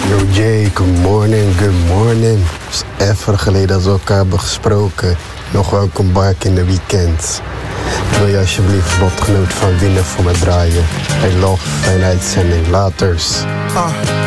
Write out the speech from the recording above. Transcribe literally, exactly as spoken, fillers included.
Yo Jay, good morning, good morning. Het is even geleden dat we elkaar hebben gesproken. Nog welkom back in de weekend. Wil je alsjeblieft lotgenoot van Winnen voor me draaien? Hey love, fijne uitzending, laters. Ah.